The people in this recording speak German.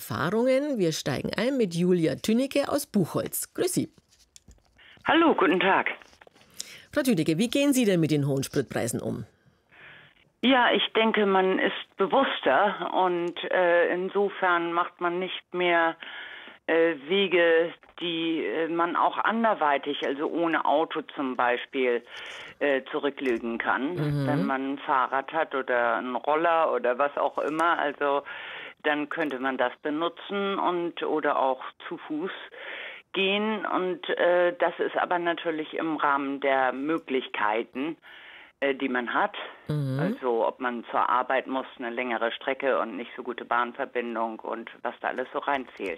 Erfahrungen. Wir steigen ein mit Julia Tünnecke aus Buchholz. Grüß Sie. Hallo, guten Tag. Frau Tünnecke, wie gehen Sie denn mit den hohen Spritpreisen um? Ja, ich denke, man ist bewusster und insofern macht man nicht mehr Wege, die man auch anderweitig, also ohne Auto zum Beispiel, zurücklegen kann. Wenn man ein Fahrrad hat oder einen Roller oder was auch immer, also dann könnte man das benutzen oder auch zu Fuß gehen. Und das ist aber natürlich im Rahmen der Möglichkeiten, die man hat. Also ob man zur Arbeit muss, eine längere Strecke und nicht so gute Bahnverbindung und was da alles so reinzählt.